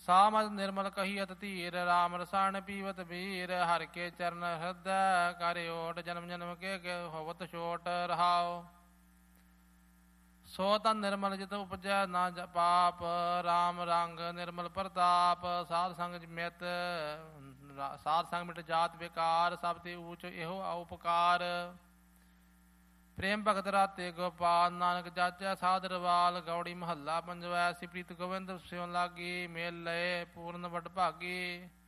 ਸਾਮਦ ਨਿਰਮਲ ਕਹੀਅਤ ਧੀਰ ਰਾਮ ਰਸਾਇਣ ਪੀਵਤ ਵੀਰ ਹਰਿ ਕੇ ਚਰਨ ਹਿਰਦੈ ਕਰ ਓਟ ਜਨਮ ਜਨਮ ਕੇ ਹੋਵਤ ਛੋਟ ਰਹਾਓ। ਸੋ ਤਨ ਨਿਰਮਲ ਜਿਤ ਉਪਜੈ ਨਾ ਪਾਪ ਰਾਮ ਰੰਗ ਨਿਰਮਲ ਪ੍ਰਤਾਪ ਸਾਧ ਸੰਗ ਮਿਤ ਸਾਧ ਸੰਗ ਮਿਟ ਜਾਤ ਵਿਕਾਰ ਸਭ ਤੇ ਊਚ ਇਹੋ ਉਪਕਾਰ। ਪ੍ਰੇਮ ਭਗਤ ਰਾਤੇ ਗੋਪਾਲ ਨਾਨਕ ਜਾਚੈ ਸਾਧ ਰਵਾਲ ਗੌੜੀ ਮਹੱਲਾ ਪੰਜਵੈ। ਸਿਪ੍ਰੀਤ ਗੋਬਿੰਦ ਸਿਉ ਲਾਗੀ ਮੇਲ ਲਏ ਪੂਰਨ ਵਡ ਭਾਗੀ।